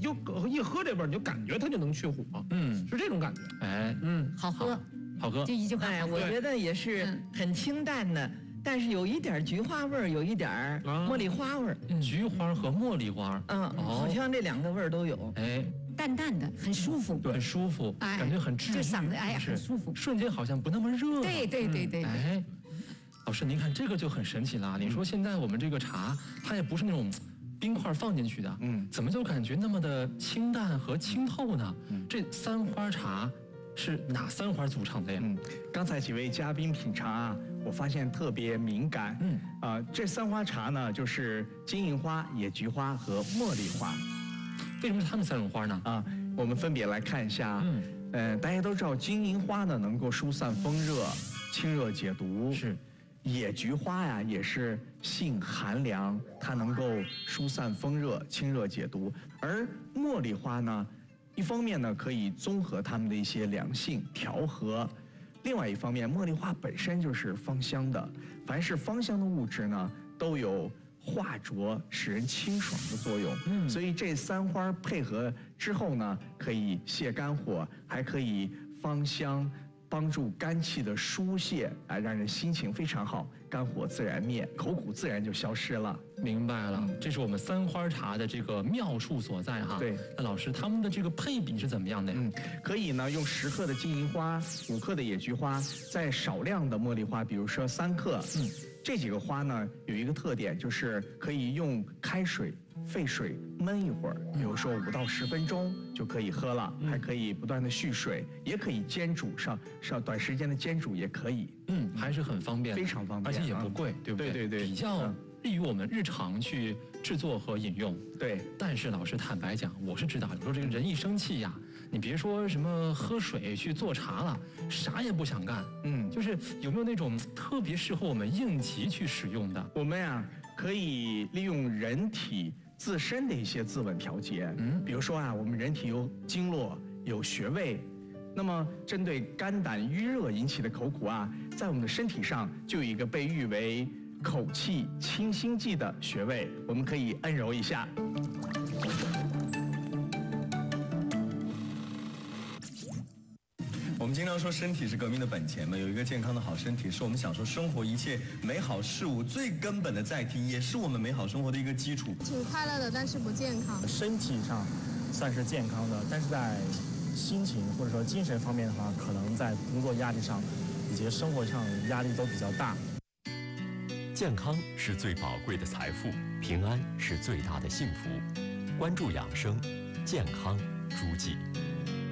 就一喝这味儿，你就感觉它就能去火，是这种感觉。 哎， 好喝， 好喝。 就一句话， 哎，我觉得也是很清淡的，但是有一点菊花味儿，有一点茉莉花味儿。 菊花和茉莉花， 好像这2个味儿都有。 哎， 淡淡的，很舒服， 很舒服，感觉很治愈， 就嗓子很舒服， 瞬间好像不那么热。 对。 哎，老师，您看这个就很神奇了。你说现在我们这个茶，它也不是那种冰块放进去的，怎么就感觉那么的清淡和清透呢？这三花茶是哪3花组成的呀？ 刚才几位嘉宾品尝啊，我发现特别敏感。这3花茶呢，就是金银花、野菊花和茉莉花。 为什么是它们3种花呢？ 我们分别来看一下。大家都知道金银花呢能够疏散风热、清热解毒。 是。 野菊花呀，也是性寒凉，它能够疏散风热、清热解毒。而茉莉花呢，一方面呢可以综合它们的一些凉性调和，另外一方面，茉莉花本身就是芳香的，凡是芳香的物质呢，都有化浊、使人清爽的作用。所以这3花配合之后呢，可以泻肝火，还可以芳香。帮助肝气的疏泄，让人心情非常好，肝火自然灭，口苦自然就消失了。 明白了，这是我们3花茶的这个妙处所在哈。 对， 那老师他们的这个配比是怎么样的呀？ 可以呢用10克的金银花，5克的野菊花，再少量的茉莉花，比如说3克。这几个花呢有一个特点，就是可以用开水沸水焖一会儿，比如说5到10分钟就可以喝了，还可以不断的蓄水，也可以煎煮上短时间的煎煮也可以。 还是很方便， 非常方便， 而且也不贵，对不对？ 对， 比较利于我们日常去制作和饮用。 对， 但是老师坦白讲，我是知道，你说这个人一生气呀，你别说什么喝水去做茶了，啥也不想干。就是有没有那种特别适合我们应急去使用的？ 我们呀可以利用人体自身的一些自稳调节。比如说啊，我们人体有经络，有穴位。那么，针对肝胆郁热引起的口苦啊，在我们的身体上就有一个被誉为口气清心剂的穴位，我们可以按揉一下。 我们经常说身体是革命的本钱嘛，有一个健康的好身体是我们享受生活一切美好事物最根本的载体，也是我们美好生活的一个基础。 挺快乐的，但是不健康。 身体上算是健康的，但是在心情或者说精神方面的话，可能在工作压力上以及生活上压力都比较大。 健康是最宝贵的财富，平安是最大的幸福。关注养生，健康诸暨。